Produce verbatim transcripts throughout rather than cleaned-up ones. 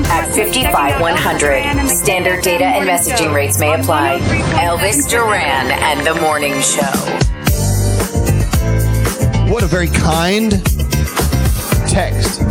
at fifty-five one hundred. Standard data and messaging rates may apply. Elvis Duran and the Morning Show. What a very kind text.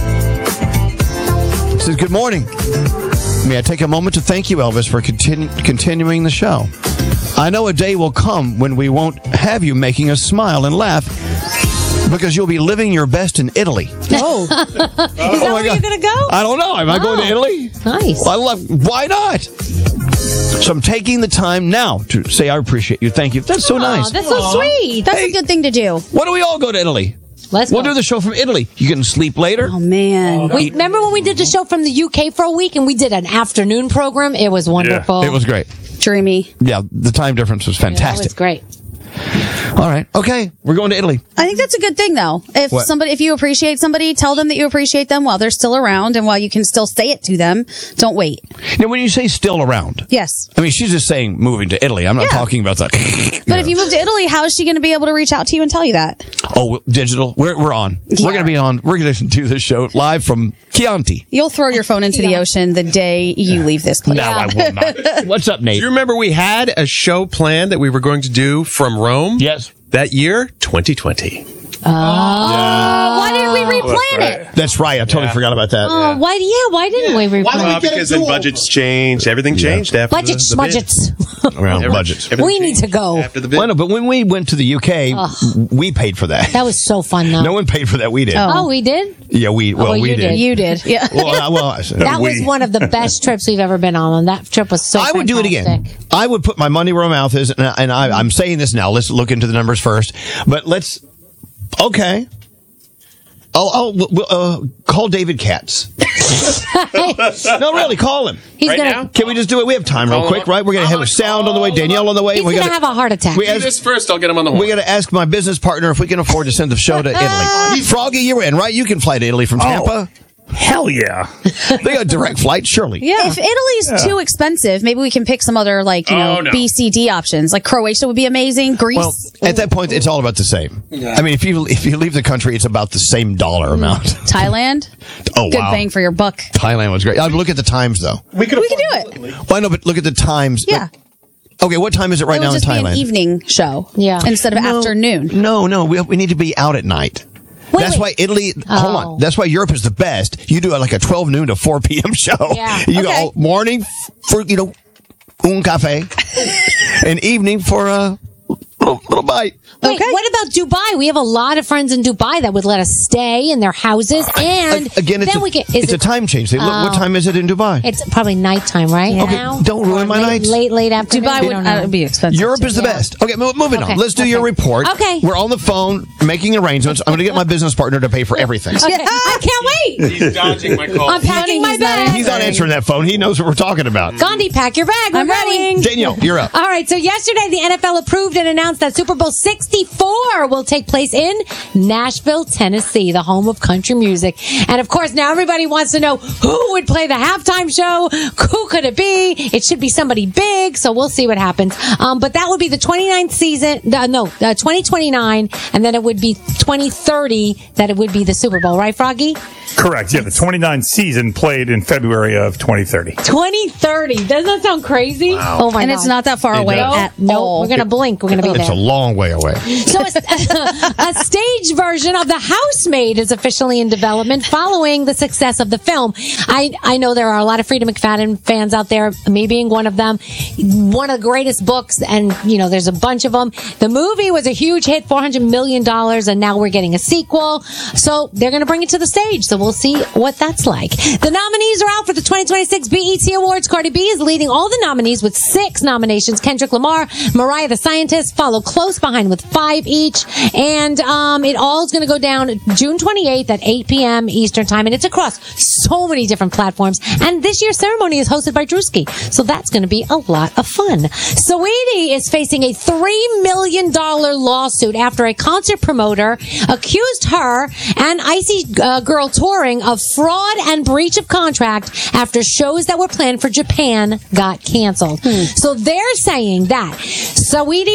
It says, good morning. May I take a moment to thank you, Elvis, for continu- continuing the show. I know a day will come when we won't have you making us smile and laugh because you'll be living your best in Italy. Oh. Is that Oh my where God. you're going to go? I don't know. Am I going to Oh. Italy? Nice. Well, I love. Why not? So I'm taking the time now to say I appreciate you. Thank you. That's so Aw, nice. That's so sweet. That's Hey. a good thing to do. Why don't we all go to Italy? Let's We'll go. do the show from Italy. You can sleep later. Oh, man. We, remember when we did the show from the U K for a week and we did an afternoon program? It was wonderful. It was great. Dreamy. Yeah, the time difference was Yeah, that fantastic. was great. All right. Okay. We're going to Italy. I think that's a good thing, though. If What? somebody, if you appreciate somebody, tell them that you appreciate them while they're still around and while you can still say it to them. Don't wait. Now, when you say still around, Yes. I mean, she's just saying moving to Italy. I'm not Yeah. talking about that. But if you move to Italy, how is she going to be able to reach out to you and tell you that? Oh, digital. We're, we're on. Yeah. We're going to be on. We're going to do this show live from Chianti. You'll throw your phone into the ocean the day you leave this place. No, I will not. What's up, Do Nate? you remember we had a show planned that we were going to do from Rome? Yes. That year, twenty twenty. Oh, why didn't we replan it? That's right. I totally forgot about that. Oh, why? Yeah, why didn't we replan Uh, it? because then budgets changed. Everything changed after Budgets, the, the bid. budgets. Around Every- budgets. everything We need changed to go. after the bid. Well, no, but when we went to the U K, Ugh. we paid for that. That was so fun, though. No one paid for that. We did. Oh. Oh, we did? Yeah, we. Well, well, we you did. did. You did. Yeah. Well, I- well, I- That was one of the best trips we've ever been on. And that trip was so I would do it again. fantastic. I would put my money where my mouth is, and, I, and I, I'm saying this now. Let's look into the numbers first. But let's. Okay. I'll, I'll we'll, uh, call David Katz. No, really, call him. He's Right gonna, now? Can we just do it? We have time, real Call him quick, up. right? We're gonna have a sound on the way, Danielle on the way. He's we gonna gotta have a heart attack. We Do ask, this first. I'll get him on the horn. we got to ask my business partner if we can afford to send the show to Italy. Froggy, you're in, right? You can fly to Italy from Tampa. Hell yeah. They got direct flight, surely. Yeah. If Italy's too expensive, maybe we can pick some other, like, you know, Oh, no. B C D options. Like Croatia would be amazing. Greece. Well, at that point, it's all about the same. I mean, if you if you leave the country, it's about the same dollar amount. Thailand. Oh, Good wow. bang for your buck. Thailand was great. Uh, look at the times, though. We can do it. Well, I know, but look at the times. Yeah. Okay, what time is it right it now would in just be an Thailand? evening show. Yeah. Instead of No, afternoon. No, no, we, we need to be out at night. Wait, That's wait. why Italy. Hold Oh. on. That's why Europe is the best. You do like a twelve noon to four p.m. show. Yeah. You Okay. go morning for you know un cafe, and evening for a little, little bite. Wait, Okay. what about Dubai? We have a lot of friends in Dubai that would let us stay in their houses, and Again, it's, then a, we get. Is it's it, a time change. They, look, what Oh. time is it in Dubai? It's probably nighttime, right? Okay, now? don't ruin Or my late, nights. Late, late afternoon. Dubai I would don't know. uh, it'd be expensive. Europe too. is the Yeah. best. Okay, mo- moving Okay, on. Let's do okay. your report. Okay. We're on the phone making arrangements. I'm going to get my business partner to pay for everything. Okay. I can't wait. He's dodging my call. I'm packing my he's not bag. He's not answering that phone. He knows what we're talking about. Gandhi, pack your bag. We're I'm going. ready. Danielle, you're up. All right, so yesterday the N F L approved and announced that Super Bowl sixty-four will take place in Nashville, Tennessee, the home of country music. And of course, now everybody wants to know who would play the halftime show. Who could it be? It should be somebody big, so we'll see what happens. Um, but that would be the twenty-ninth season, uh, no, uh, twenty twenty-nine, and then it would be twenty thirty that it would be the Super Bowl, right, Froggy? Correct. Yeah, the twenty-ninth season played in February of twenty thirty. twenty thirty. Doesn't that sound crazy? Oh my And God. it's not that far It away does. at No, all. we're going to blink. We're going to be It's there. a long way away. So a, a stage version of The Housemaid is officially in development following the success of the film. I, I know there are a lot of Frida McFadden fans out there, me being one of them. One of the greatest books, and, you know, there's a bunch of them. The movie was a huge hit, four hundred million dollars, and now we're getting a sequel. So they're going to bring it to the stage, so we'll see what that's like. The nominees are out for the twenty twenty-six B E T Awards. Cardi B is leading all the nominees with six nominations. Kendrick Lamar, Mariah the Scientist follow close behind with five each. And um, it all is going to go down June twenty-eighth at eight p.m. Eastern Time. And it's across so many different platforms. And this year's ceremony is hosted by Drewski. So that's going to be a lot of fun. Saweetie is facing a three million dollars lawsuit after a concert promoter accused her and Icy uh, Girl Touring of fraud and breach of contract after shows that were planned for Japan got canceled. So they're saying that Saweetie was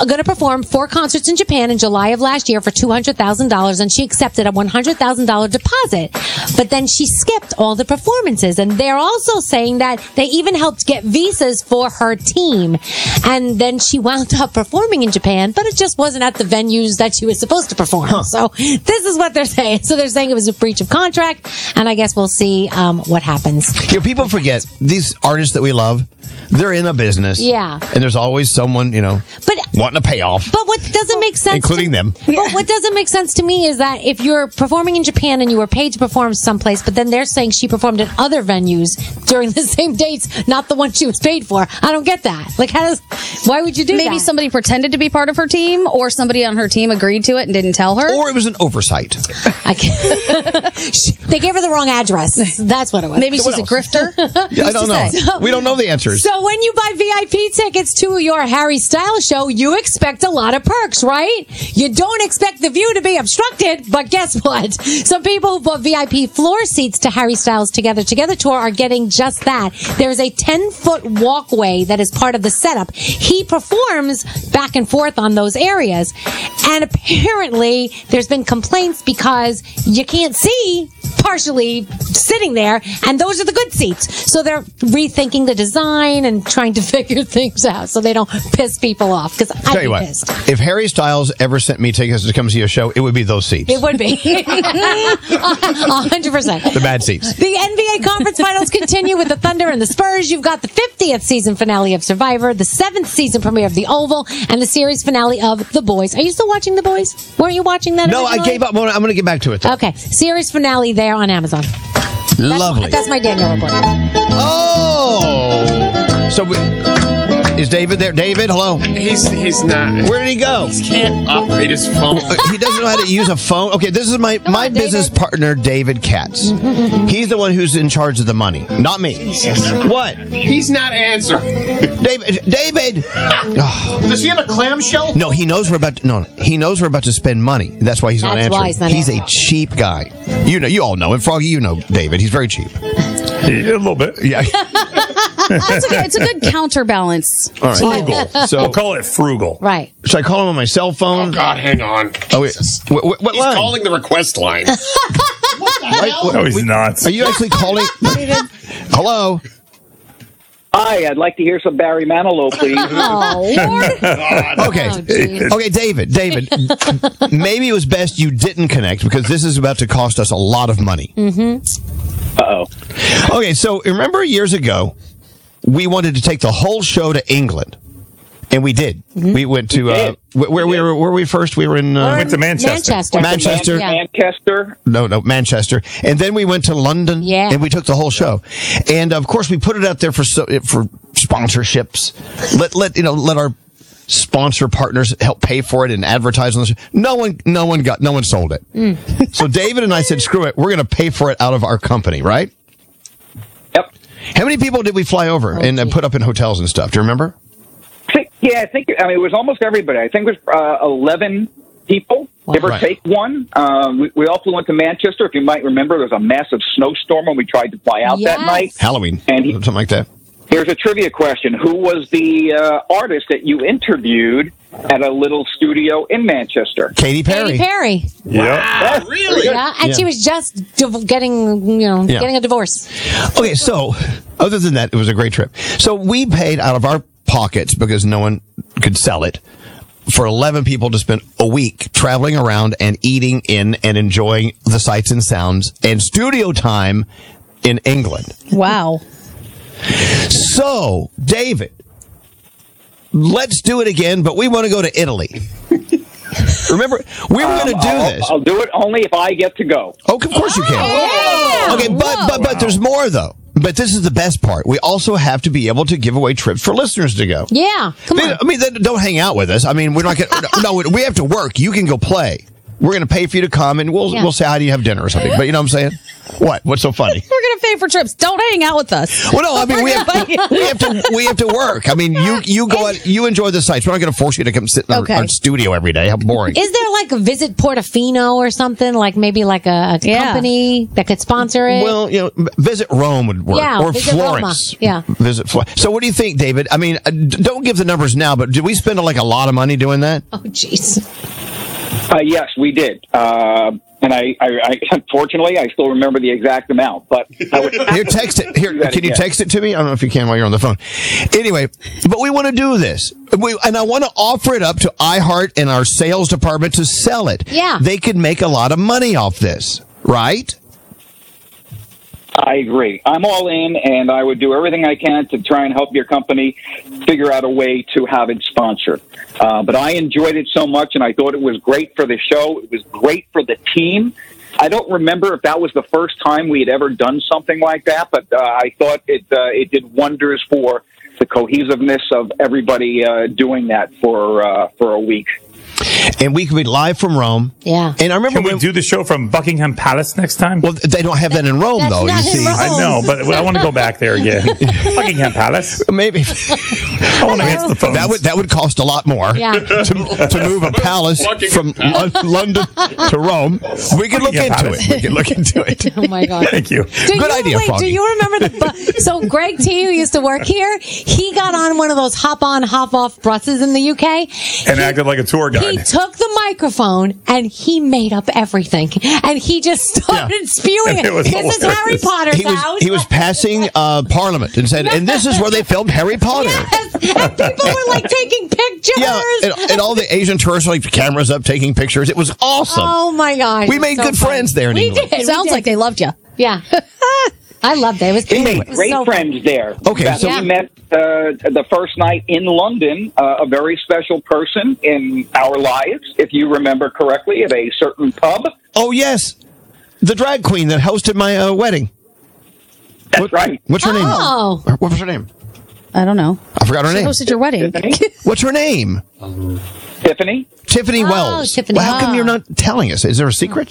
going to perform four concerts in Japan in July of last year for two hundred thousand dollars, and she accepted a one hundred thousand dollars deposit. But then she skipped all the performances, and they're also saying that they even helped get visas for her team. And then she wound up performing in Japan, but it just wasn't at the venues that she was supposed to perform. Huh. So this is what they're saying. So they're saying it was a breach of contract, and I guess we'll see um, what happens. You know, people forget these artists that we love, they're in a business. Yeah. And there's always someone, you know, but, wanting a payoff. But what doesn't make sense, including to, them. But what doesn't make sense to me is that if you're performing in Japan and you were paid to perform someplace, but then they're saying she performed at other venues during the same dates, not the one she was paid for. I don't get that. Like, how does, why would you do Maybe that? Maybe somebody pretended to be part of her team, or somebody on her team agreed to it and didn't tell her. Or it was an oversight. I can't. They gave her the wrong address. That's what it was. Maybe she's a grifter. Yeah, I don't know. So, we don't know the answers. So when you buy V I P tickets to your Harry Styles show, you expect a lot of perks, right? You don't expect the view to be obstructed, but guess what? Some people who bought V I P floor seats to Harry Styles Together Together tour are getting just that. There is a ten-foot walkway that is part of the setup. He performs back and forth on those areas, and apparently there's been complaints because you can't see partially sitting there, and those are the good seats. So they're rethinking the design and trying to figure things out so they don't piss people off, because I'd Tell be you what, pissed. if Harry Styles ever sent me tickets to come see a show, it would be those seats. It would be. one hundred percent. The bad seats. The N B A Conference Finals continue with the Thunder and the Spurs. You've got the fiftieth season finale of Survivor, the seventh season premiere of The Oval, and the series finale of The Boys. Are you still watching The Boys? Weren't you watching that No, originally? I gave up. I'm going to get back to it, though. Okay. Series finale there on Amazon. That's, Lovely. That's my Daniel report. Oh! So we, is David there? David, hello. He's he's not. Where did he go? He can't operate his phone. Uh, he doesn't know how to use a phone. Okay, this is my, my on, business David. partner, David Katz. He's the one who's in charge of the money, not me. What? He's not answering. David, David! Oh. Does he have a clamshell? No, he knows we're about to, no, he knows we're about to spend money. That's why he's not That's answering. why he's not he's answering. a cheap guy. You know, you all know him. Froggy, you know David. He's very cheap. Yeah, a little bit. Yeah. That's a good, it's a good counterbalance. All right. Frugal. So, We'll call it frugal. Right. should I call him on my cell phone? Oh God, hang on. Oh, wait. What, what, what He's line? calling the request line. Right? What- No, he's we- not. Are you actually calling? Hello? Hi, I'd like to hear some Barry Manilow, please. Oh, Lord. Okay. Oh, geez. Okay, David. David, maybe it was best you didn't connect because this is about to cost us a lot of money. Mm-hmm. Uh-oh. Okay, so remember years ago, we wanted to take the whole show to England. And we did. Mm-hmm. We went to, uh, wh- where we were, where we first, we were in, uh, Went to Manchester. Manchester. Manchester. Yeah. Manchester. No, no, Manchester. And then we went to London. Yeah. And we took the whole show. And of course, we put it out there for so, for sponsorships. Let let you know let our sponsor partners help pay for it and advertise on the show. No one, no one got, no one sold it. Mm. So David and I said, screw it, we're going to pay for it out of our company, right? Yep. How many people did we fly over and uh, put up in hotels and stuff? Do you remember? I think- Yeah, I think, I mean, it was almost everybody. I think it was uh, eleven people, give or Right. take one. Um, we, we also went to Manchester. If you might remember, there was a massive snowstorm when we tried to fly out that Yes. night. Halloween, And he- something like that. Here's a trivia question. Who was the uh, artist that you interviewed at a little studio in Manchester? Katy Perry. Katy Perry. Yeah. Oh, really? Yeah, and Yeah. she was just div- getting, you know, Yeah. getting a divorce. Okay, so other than that, it was a great trip. So we paid out of our pockets because no one could sell it for eleven people to spend a week traveling around and eating in and enjoying the sights and sounds and studio time in England. Wow. So, David, let's do it again, but we want to go to Italy. Remember, we were going to do I'll, this. I'll do it only if I get to go. Oh, of course you can. Okay, but but but there's more though. But this is the best part. We also have to be able to give away trips for listeners to go. Yeah, come They- on. I mean, they don't hang out with us. I mean, we're not going to, no, we have to work. You can go play. we're going to pay for you to come, and we'll Yeah. we'll say hi to you, have dinner or something. But you know what I'm saying? What? What's so funny? We're going to pay for trips. Don't hang out with us. Well, no, I mean we have, we have to we have to work. I mean, you you go out, you enjoy the sights. We're not going to force you to come sit in our, Okay. our studio every day. How boring. Is there like a Visit Portofino or something? Like maybe like a, a Yeah. company that could sponsor it? Well, you know, visit Rome would work, Yeah, or visit Florence. Roma. Yeah. Visit Florence. So, what do you think, David? I mean, uh, d- don't give the numbers now, but did we spend like a lot of money doing that? Oh, jeez. Uh, yes, we did. Uh, and I, I, I, unfortunately, I still remember the exact amount. But I would Here, text it. Here, do that can you again. text it to me? I don't know if you can while you're on the phone. Anyway, but we want to do this, we, and I want to offer it up to iHeart and our sales department to sell it. Yeah. They could make a lot of money off this, right? I agree. I'm all in, and I would do everything I can to try and help your company figure out a way to have it sponsored. Uh, but I enjoyed it so much, and I thought it was great for the show. It was great for the team. I don't remember if that was the first time we had ever done something like that, but uh, I thought it uh, it did wonders for the cohesiveness of everybody uh, doing that for uh, for a week. And we could be live from Rome. Yeah. And I remember Can we when, do the show from Buckingham Palace next time? well, they don't have that in Rome, That's though. You not in see, Rome. I know, but I want to go back there again. Buckingham Palace. maybe I want to answer the phone. that would that would cost a lot more. Yeah. to, to move a palace Buckingham from Lon- London to Rome. We could look Buckingham into Palace. it. We could look into it. Oh, my God. Thank you. Do Good you, idea, wait, Froggy. do you remember the bu- so Greg T, who used to work here, he got on one of those hop on, hop off buses in the U K And He- acted like a tour He guide. took the microphone and he made up everything, and he just started Yeah. spewing it. It was This is hilarious. Harry Potter's He was house. he was passing uh, Parliament and said, and this is where they filmed Harry Potter. Yes, and people were like taking pictures. Yeah, and, and all the Asian tourists were like cameras up taking pictures. It was awesome. Oh my God, We it was made so good funny. friends there in we England. Did, we Sounds did. like they loved you. Yeah. I loved it. It was We it made was great so friends there. Okay, Beth, so- we met uh, the first night in London, uh, a very special person in our lives, if you remember correctly, at a certain pub. Oh yes, the drag queen that hosted my uh, wedding. That's What- right. What's her Oh. name? What was her name? I don't know. I forgot her She name. hosted your wedding. Tiffany? What's her name? Tiffany? Tiffany Oh, Wells. Tiffany Well, how come Wells. you're not telling us? Is there a secret?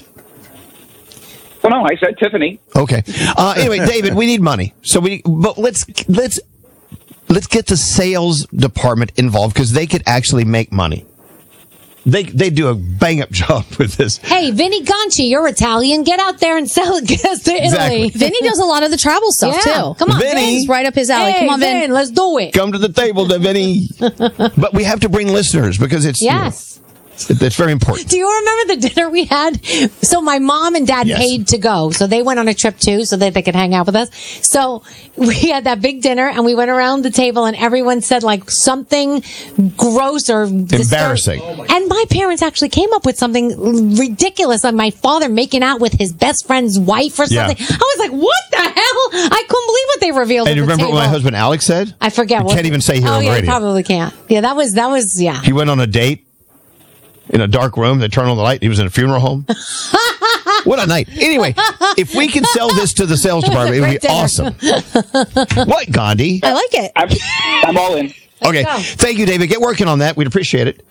Well, no, I said Tiffany. Okay. Uh, anyway, David, we need money. So we, but let's let's let's get the sales department involved because they could actually make money. They they do a bang up job with this. Hey, Vinny Ganci, you're Italian. Get out there and sell it. Get us to Italy. Exactly. Vinny does a lot of the travel stuff Yeah. too. Come on, Vinny. It's right up his alley. Hey, Come on, Vin. Vin, let's do it. Come to the table, Vinny. But we have to bring listeners because it's you know, Yes. it's very important. Do you remember the dinner we had? So my mom and dad Yes. paid to go. So they went on a trip too so that they could hang out with us. So we had that big dinner and we went around the table and everyone said like something gross or Embarrassing. disturbing. And my parents actually came up with something ridiculous, like my father making out with his best friend's wife or Yeah. something. I was like, what the hell? I couldn't believe what they revealed And at you the remember table. what my husband Alex said? I forget. You what can't even say here oh, on the yeah, radio. probably can't. Yeah, that was, that was, yeah. He went on a date in a dark room. They turned on the light. He was in a funeral home. What a night. Anyway, if we can sell this to the sales department, it would be great dinner. awesome. What, Gandhi? I like it. I'm, I'm all in. Okay. go. Thank you, David. Get working on that. We'd appreciate it.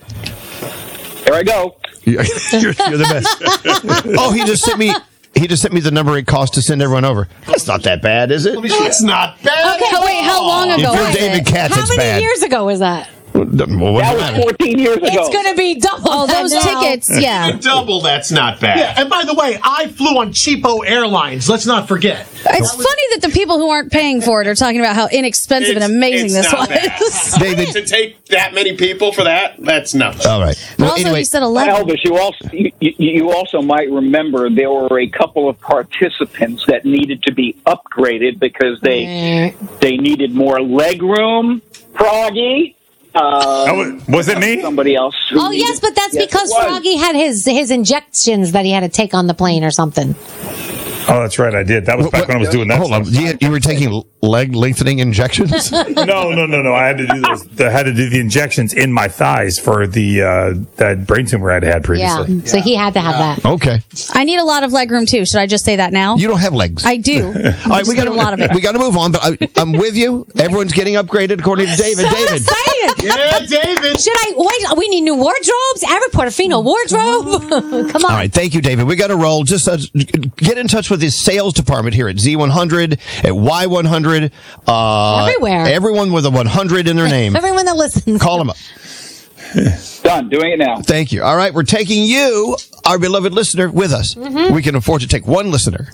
Here I go. You're, you're the best. Oh, he just sent me. He just sent me the number it costs to send everyone over. That's not that bad, is it? It's not bad. Okay, Oh, wait, how long If ago you're was David it? Katz, How it's many bad. years ago was that? Well, what does That it was matter? fourteen years ago. It's going to be double. Oh, that those now. tickets, yeah. Double, that's not bad. Yeah, and by the way, I flew on cheapo airlines. Let's not forget. It's funny that the people who aren't paying for it are talking about how inexpensive and It's- amazing it's this not was. bad. David. To take that many people for that, that's nuts. All right. But Well, also, anyway, you said eleven. Elvis, you also you, you you also might remember there were a couple of participants that needed to be upgraded because they they needed more leg room. Froggy, uh, Oh, was it me? somebody else. who Oh yes, needed- but that's Yes, it because was. Froggy had his his injections that he had to take on the plane or something. Oh, that's right. I did. That was back when I was doing that. Hold on. You, you were taking leg lengthening injections? No, no, no, no. I had to do those. I had to do the injections in my thighs for the uh, that brain tumor I'd had Yeah, previously. so he had to have that. Okay. I need a lot of leg room too. Should I just say that now? You don't have legs. I do. All right, we got a lot of it. We got to move on, but I, I'm with you. Everyone's getting upgraded according to David. David, Say saying. Yeah, David. Should I wait? We need new wardrobes. Eric Portofino wardrobe. Come on. All right, thank you, David. We got to roll. Just uh, get in touch with his sales department here at Z one hundred, at Y one hundred. Uh, Everywhere. Everyone with a one hundred in their name. Everyone that listens. Call them up. Done. Doing it now. Thank you. All right, we're taking you, our beloved listener, with us. Mm-hmm. We can afford to take one listener.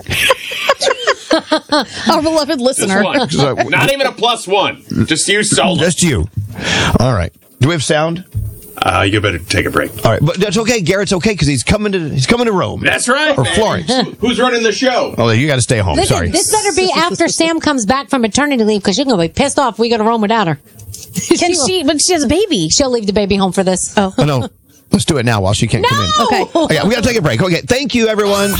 Our beloved listener. Just one. So- Not even a plus one. Just you solo. Just you. All right. Do we have sound? Uh, you better take a break. All right, but that's okay. Garrett's okay because he's coming to he's coming to Rome. That's right. Or man. Florence. Who's running the show? Oh, you got to stay home. Listen, Sorry. this better be after Sam comes back from maternity leave because she's going to be pissed off if we go to Rome without her. Can she, but she has a baby. She'll leave the baby home for this. Oh. Oh, no. Let's do it now while she can't come in. Okay. Okay, we got to take a break. Okay, thank you, everyone.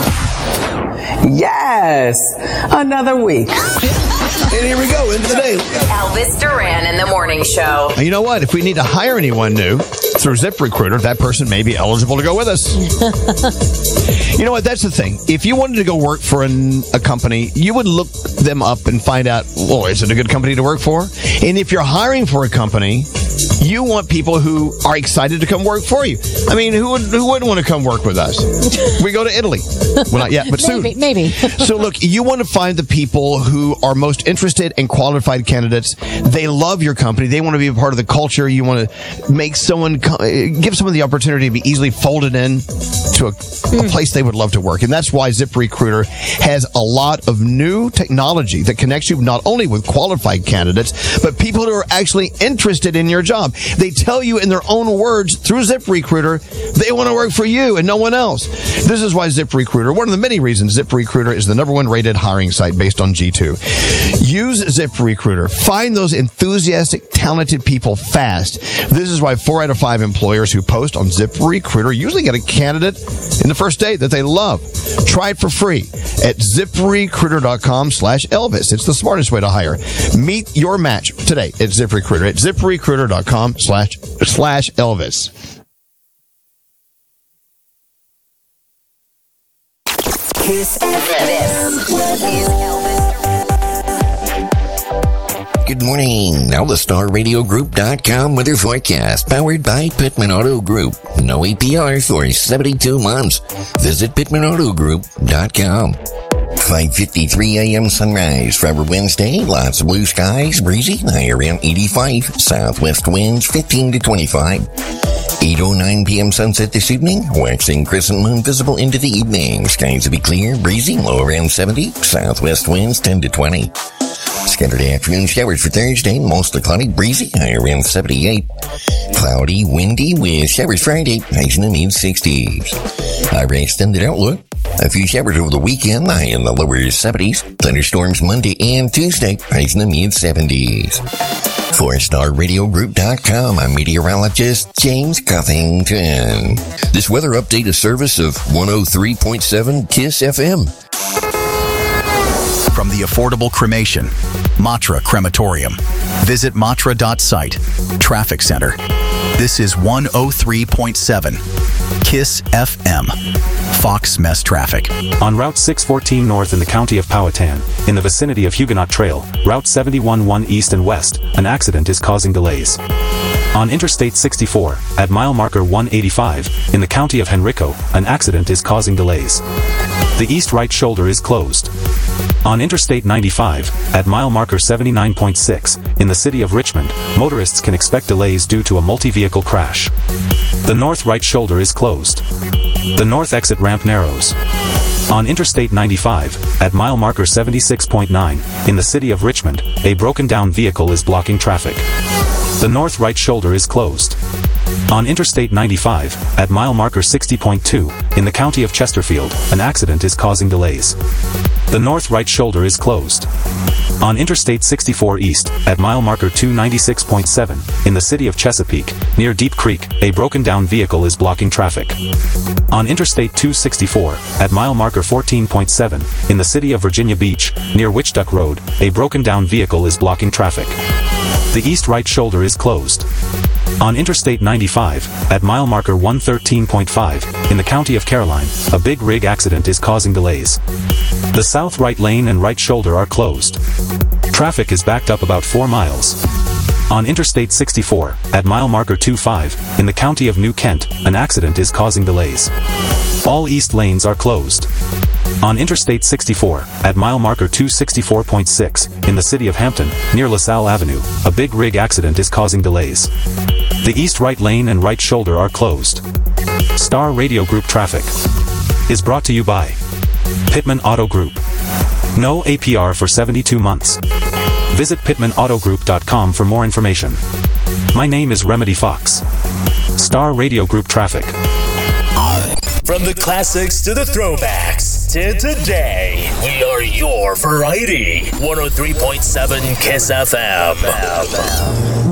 Yes, another week. And here we go, into the day. Elvis Duran in the morning show. And you know what? If we need to hire anyone new through ZipRecruiter, that person may be eligible to go with us. You know what? That's the thing. If you wanted to go work for an, a company, you would look them up and find out, well, is it a good company to work for? And if you're hiring for a company, you want people who are excited to come work for you. I mean, who would, who wouldn't want to come work with us? We go to Italy. Well, not yet, but soon. Maybe. maybe. So look, you want to find the people who are most interested and qualified candidates. They love your company. They want to be a part of the culture. You want to make someone, give someone the opportunity to be easily folded in to a, a place they would love to work. And that's why ZipRecruiter has a lot of new technology that connects you not only with qualified candidates, but people who are actually interested in your job. They tell you in their own words through ZipRecruiter, they want to work for you and no one else. This is why ZipRecruiter, one of the many reasons ZipRecruiter is the number one rated hiring site based on G two. Use ZipRecruiter. Find those enthusiastic, talented people fast. This is why four out of five employers who post on ZipRecruiter usually get a candidate in the first day that they love. Try it for free at ZipRecruiter.com slash Elvis. It's the smartest way to hire. Meet your match today at ZipRecruiter at ZipRecruiter.com slash slash Elvis. Kiss This is Elvis. Good morning. Now the Star Radio Group dot com weather forecast powered by Pittman Auto Group. No A P R for seventy-two months. Visit Pittman Auto Group dot com. five fifty-three a.m. sunrise for our Wednesday. Lots of blue skies, breezy, high around eighty-five. Southwest winds fifteen to twenty-five. eight oh nine p.m. sunset this evening. Waxing crescent moon visible into the evening. Skies will be clear, breezy, low around seventy. Southwest winds ten to twenty. Scattered afternoon showers for Thursday, mostly cloudy, breezy, high around seventy-eight. Cloudy, windy with showers Friday, highs in the mid sixties. Our extended outlook. A few showers over the weekend, high in the lower seventies. Thunderstorms Monday and Tuesday, highs in the mid seventies. For Star Radio Group dot com, I'm meteorologist James Cuffington. This weather update is service of one oh three point seven KISS F M. From the affordable cremation, Matra Crematorium. Visit matra dot site. Traffic Center. This is one oh three point seven KISS F M. Fox Mess Traffic. On Route six fourteen North in the county of Powhatan, in the vicinity of Huguenot Trail, Route seventy-one one East and West, an accident is causing delays. On Interstate sixty-four, at mile marker one eighty-five, in the county of Henrico, an accident is causing delays. The east right shoulder is closed. On Interstate ninety-five, at mile marker seventy-nine point six, in the city of Richmond, motorists can expect delays due to a multi-vehicle crash. The north right shoulder is closed. The north exit ramp narrows. On Interstate ninety-five, at mile marker seventy-six point nine, in the city of Richmond, a broken-down vehicle is blocking traffic. The north right shoulder is closed. On Interstate ninety-five, at mile marker sixty point two, in the county of Chesterfield, an accident is causing delays. The north right shoulder is closed. On Interstate sixty-four East, at mile marker two ninety-six point seven, in the city of Chesapeake, near Deep Creek, a broken-down vehicle is blocking traffic. On Interstate two sixty-four, at mile marker fourteen point seven, in the city of Virginia Beach, near Witchduck Road, a broken-down vehicle is blocking traffic. The east right shoulder is closed. On Interstate ninety-five, at mile marker one thirteen point five, in the county of Caroline, a big rig accident is causing delays. The south right lane and right shoulder are closed. Traffic is backed up about four miles. On Interstate sixty-four, at mile marker twenty-five, in the county of New Kent, an accident is causing delays. All east lanes are closed. On Interstate sixty-four, at mile marker two sixty-four point six, in the city of Hampton, near LaSalle Avenue, a big rig accident is causing delays. The east right lane and right shoulder are closed. Star Radio Group traffic is brought to you by Pittman Auto Group. No A P R for seventy-two months. Visit pittman auto group dot com for more information. My name is Remedy Fox. Star Radio Group traffic. From the classics to the throwbacks to today, we are your variety. one oh three point seven Kiss F M.